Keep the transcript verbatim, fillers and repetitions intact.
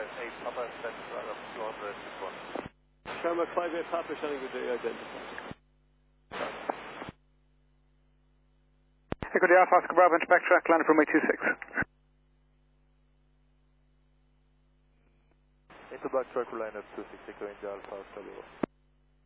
eight Papa Central of Florida report. Sharma five eight Papa showing the day identified. Echo D Alpha Oscar Bravo and Spectra, landing from runway two six. Into back circle line at two six, Echo India Alpha Oscar Bravo.